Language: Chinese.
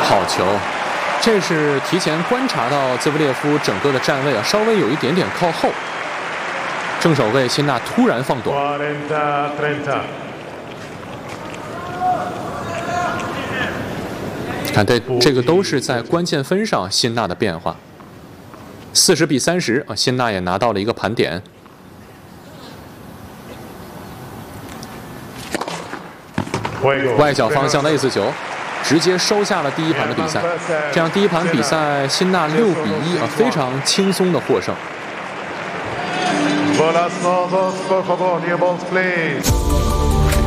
好球！这是提前观察到兹维列夫整个的站位啊，稍微有一点点靠后。正手为辛纳突然放短。看，这个都是在关键分上辛纳的变化。40比30啊，辛纳也拿到了一个盘点。外角方向的 ace 球，直接收下了第一盘的比赛。这样第一盘比赛，辛纳6比1啊，非常轻松的获胜。 Bolas novos, por favor, new balls please.